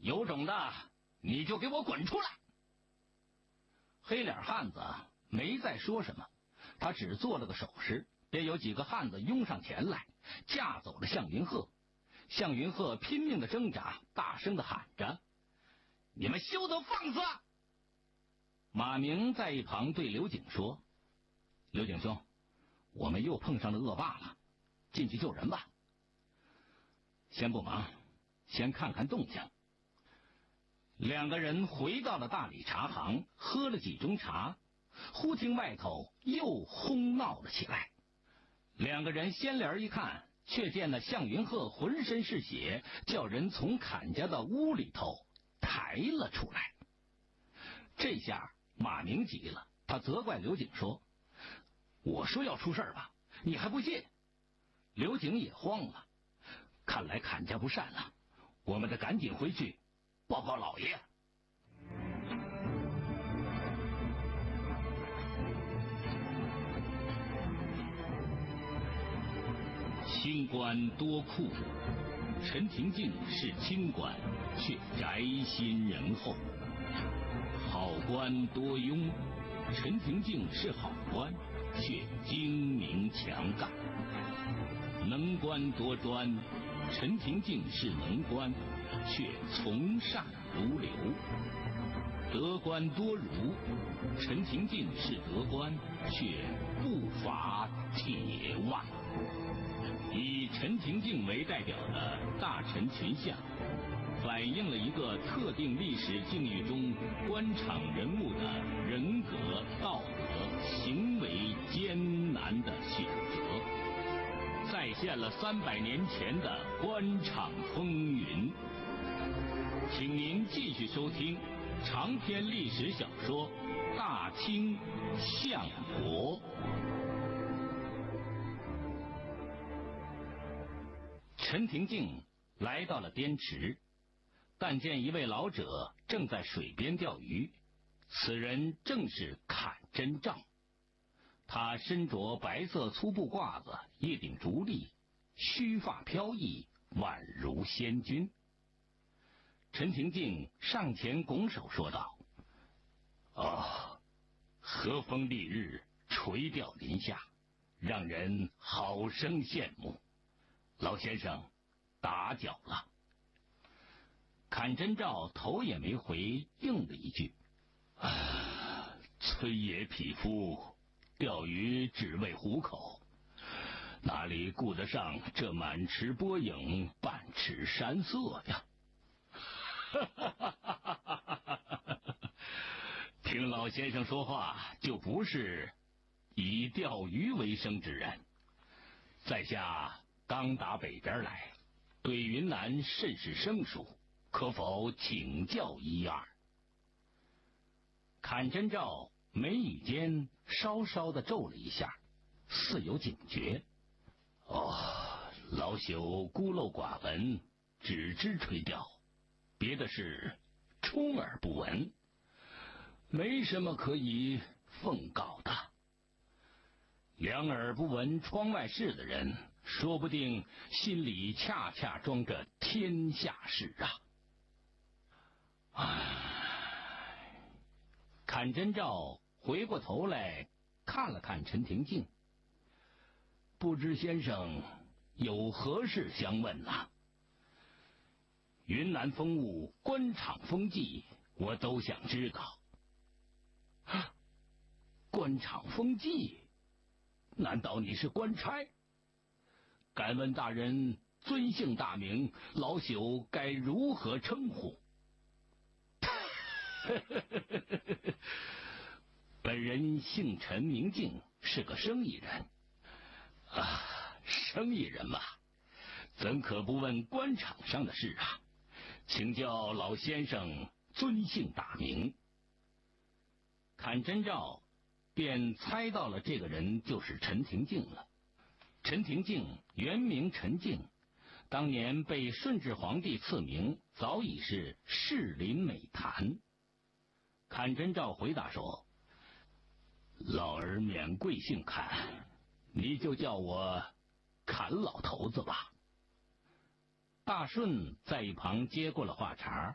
有种的你就给我滚出来！黑脸汉子没再说什么，他只做了个手势，便有几个汉子拥上前来，架走了向云鹤。向云鹤拼命的挣扎，大声的喊着：“你们休得放肆！”马明在一旁对刘景说：“刘景兄，我们又碰上了恶霸了，进去救人吧。”先不忙，先看看动静。两个人回到了大理茶行，喝了几盅茶，忽听外头又哄闹了起来。两个人掀帘一看，却见那向云鹤浑身是血，叫人从侃家的屋里头抬了出来。这下马明急了，他责怪刘景说：“我说要出事吧，你还不信？”刘景也慌了，看来侃家不善了，我们得赶紧回去报告老爷。清官多酷，陈廷敬是清官，却宅心仁厚；好官多庸，陈廷敬是好官，却精明强干；能官多专，陈廷敬是能官，却从善如流；得官多儒，陈廷敬是得官，却不乏铁腕。以陈廷敬为代表的大臣群像，反映了一个特定历史境遇中官场人物的人格、道德、行为艰难的选择，再现了300年前的官场风云。请您继续收听长篇历史小说《大清相国》。陈廷敬来到了滇池，但见一位老者正在水边钓鱼，此人正是侃真照。他身着白色粗布褂子，一顶竹笠，须发飘逸，宛如仙君。陈廷敬上前拱手说道：“啊，和风丽日，垂钓林下，让人好生羡慕。老先生打搅了。”侃真照头也没回，应了一句：“崔爷匹夫，钓鱼只为糊口，哪里顾得上这满池波影，半池山色呀？”听老先生说话，就不是以钓鱼为生之人。在下刚打北边来，对云南甚是生疏，可否请教一二？侃真照眉宇间稍稍的皱了一下，似有警觉。老朽孤陋寡闻，只知垂钓，别的事充耳不闻，没什么可以奉告的。两耳不闻窗外事的人，说不定心里恰恰装着天下事啊！侃真照回过头来看了看陈廷敬，不知先生有何事相问呢？云南风物、官场风纪，我都想知道。官场风纪？难道你是官差？敢问大人尊姓大名，老朽该如何称呼？本人姓陈名敬，是个生意人。生意人嘛，怎可不问官场上的事啊？请教老先生尊姓大名。侃真照便猜到了这个人就是陈廷敬了。陈廷敬原名陈敬，当年被顺治皇帝赐名，早已是士林美谈。侃真照回答说：“老儿免贵姓侃，你就叫我侃老头子吧。”大顺在一旁接过了话茬：“